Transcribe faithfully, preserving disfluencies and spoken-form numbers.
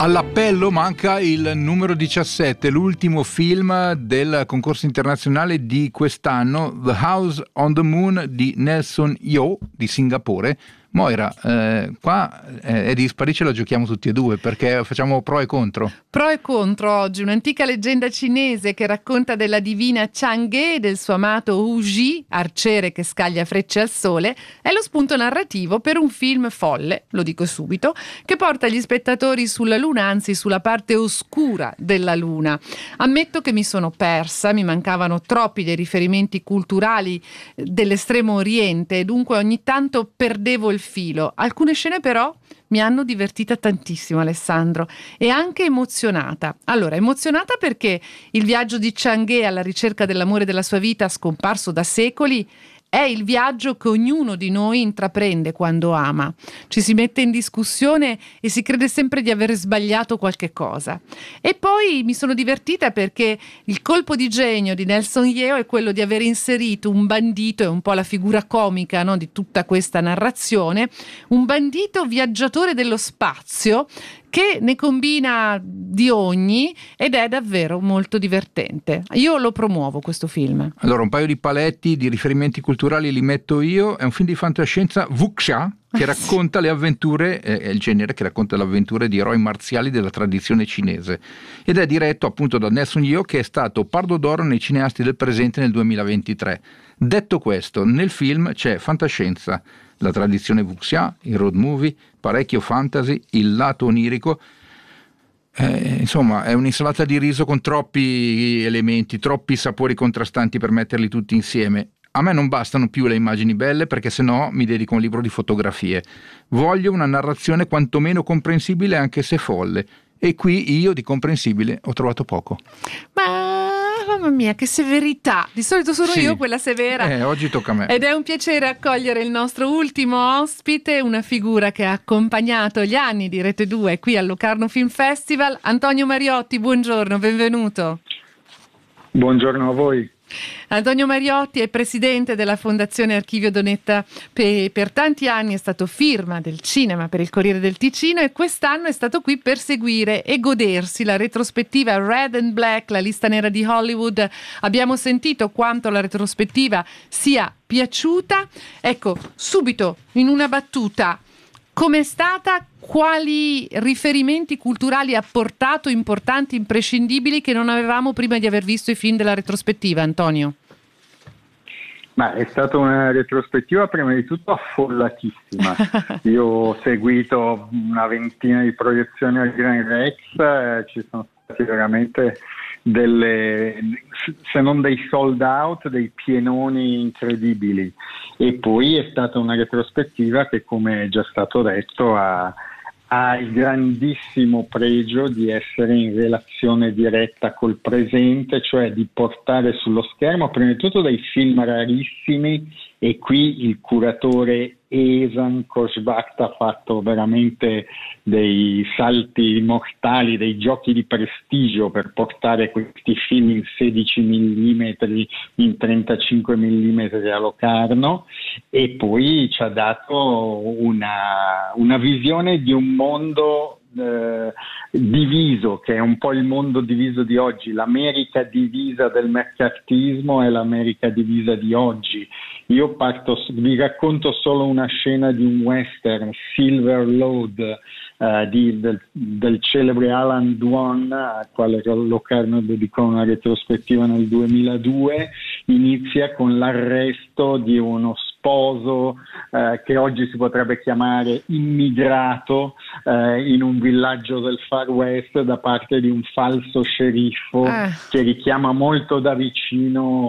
All'appello manca il numero diciassette, l'ultimo film del concorso internazionale di quest'anno, The House on the Moon di Nelson Yeoh di Singapore. Moira, eh, qua eh, è dispari, ce la giochiamo tutti e due perché facciamo pro e contro. Pro e contro oggi, un'antica leggenda cinese che racconta della divina Chang'e e del suo amato Wu Ji, arciere che scaglia frecce al sole, è lo spunto narrativo per un film folle, lo dico subito, che porta gli spettatori sulla Luna, anzi sulla parte oscura della Luna. Ammetto che mi sono persa, mi mancavano troppi dei riferimenti culturali dell'estremo oriente e dunque ogni tanto perdevo il filo. Alcune scene però mi hanno divertita tantissimo, Alessandro, e anche emozionata. Allora, emozionata perché il viaggio di Chang'e alla ricerca dell'amore della sua vita, scomparso da secoli, è il viaggio che ognuno di noi intraprende quando ama. Ci si mette in discussione e si crede sempre di aver sbagliato qualche cosa. E poi mi sono divertita perché il colpo di genio di Nelson Yeoh è quello di aver inserito un bandito, è un po' la figura comica, no, di tutta questa narrazione, un bandito viaggiatore dello spazio che ne combina di ogni ed è davvero molto divertente. Io lo promuovo questo film. Allora, un paio di paletti di riferimenti culturali li metto io. È un film di fantascienza wuxia che racconta le avventure, eh, è il genere che racconta le avventure di eroi marziali della tradizione cinese ed è diretto appunto da Nelson Yeoh, che è stato Pardo d'Oro nei cineasti del presente nel duemilaventitré. Detto questo, nel film c'è fantascienza, la tradizione wuxia, il road movie, parecchio fantasy, il lato onirico, eh, insomma è un'insalata di riso con troppi elementi, troppi sapori contrastanti per metterli tutti insieme. A me non bastano più le immagini belle perché sennò mi dedico a un libro di fotografie. Voglio una narrazione quantomeno comprensibile anche se folle, e qui io di comprensibile ho trovato poco. Ma mamma mia, che severità! Di solito sono sì. io quella severa. Eh, oggi tocca a me. Ed è un piacere accogliere il nostro ultimo ospite, una figura che ha accompagnato gli anni di Rete due qui al Locarno Film Festival. Antonio Mariotti, buongiorno, benvenuto. Buongiorno a voi. Antonio Mariotti è presidente della Fondazione Archivio Donetta, per, per tanti anni è stato firma del cinema per il Corriere del Ticino e quest'anno è stato qui per seguire e godersi la retrospettiva Red and Black, la lista nera di Hollywood. Abbiamo sentito quanto la retrospettiva sia piaciuta. Ecco, subito in una battuta, com'è stata? Quali riferimenti culturali ha portato importanti, imprescindibili, che non avevamo prima di aver visto i film della retrospettiva, Antonio? Ma è stata una retrospettiva prima di tutto affollatissima. Io ho seguito una ventina di proiezioni al Grand Rex, eh, ci sono stati veramente delle, se non dei sold out, dei pienoni incredibili. E poi è stata una retrospettiva che, come è già stato detto, ha ha il grandissimo pregio di essere in relazione diretta col presente, cioè di portare sullo schermo prima di tutto dei film rarissimi, e qui il curatore Ehsan Koçbakt ha fatto veramente dei salti mortali, dei giochi di prestigio per portare questi film in sedici millimetri, in trentacinque millimetri a Locarno, e poi ci ha dato una, una visione di un mondo eh, diviso, che è un po' il mondo diviso di oggi, l'America divisa del mccarthyismo è l'America divisa di oggi. Io parto, vi racconto solo una scena di un western, Silver Load, eh, di, del, del celebre Alan Dwan, al quale Locarno dedicò una retrospettiva nel duemiladue. Inizia con l'arresto di uno sposo eh, che oggi si potrebbe chiamare immigrato eh, in un villaggio del Far West da parte di un falso sceriffo eh. che richiama molto da vicino